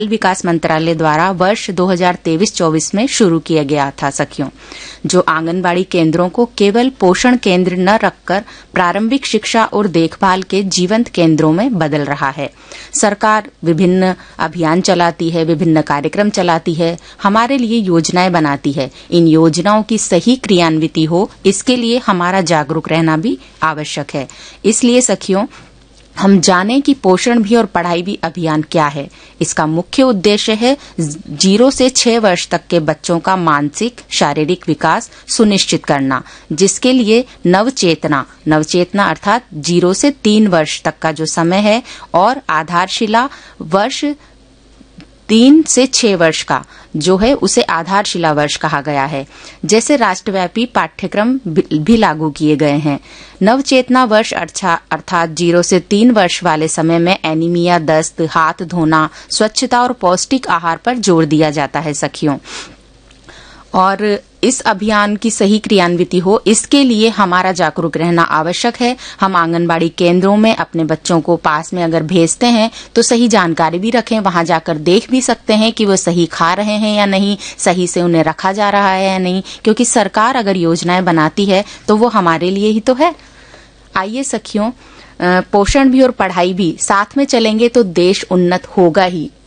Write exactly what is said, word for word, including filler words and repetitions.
विकास मंत्रालय द्वारा वर्ष दो हज़ार तेईस चौबीस में शुरू किया गया था सखियों, जो आंगनबाड़ी केंद्रों को केवल पोषण केंद्र न रखकर प्रारंभिक शिक्षा और देखभाल के जीवंत केंद्रों में बदल रहा है। सरकार विभिन्न अभियान चलाती है, विभिन्न कार्यक्रम चलाती है, हमारे लिए योजनाएं बनाती है। इन योजनाओं की सही क्रियान्विति हो, इसके लिए हमारा जागरूक रहना भी आवश्यक है। इसलिए सखियों, हम जाने कि पोषण भी और पढ़ाई भी अभियान क्या है। इसका मुख्य उद्देश्य है जीरो से छह वर्ष तक के बच्चों का मानसिक शारीरिक विकास सुनिश्चित करना, जिसके लिए नवचेतना नवचेतना अर्थात जीरो से तीन वर्ष तक का जो समय है और आधारशिला वर्ष तीन से छह वर्ष का जो है उसे आधारशिला वर्ष कहा गया है। जैसे राष्ट्रव्यापी पाठ्यक्रम भी लागू किए गए हैं। नवचेतना वर्ष अर्थात जीरो से तीन वर्ष वाले समय में एनीमिया, दस्त, हाथ धोना, स्वच्छता और पौष्टिक आहार पर जोर दिया जाता है सखियों। और इस अभियान की सही क्रियान्विति हो, इसके लिए हमारा जागरूक रहना आवश्यक है। हम आंगनबाड़ी केंद्रों में अपने बच्चों को पास में अगर भेजते हैं तो सही जानकारी भी रखें, वहां जाकर देख भी सकते हैं कि वो सही खा रहे हैं या नहीं, सही से उन्हें रखा जा रहा है या नहीं, क्योंकि सरकार अगर योजनाएं बनाती है तो वो हमारे लिए ही तो है। आइए सखियों, पोषण भी और पढ़ाई भी साथ में चलेंगे तो देश उन्नत होगा ही।